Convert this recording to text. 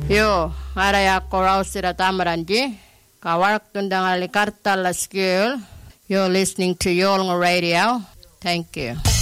Yo, araya korausira tamaranji. Kawarak tundang ali kartala skill. You're listening to Yolnga Radio. Thank you.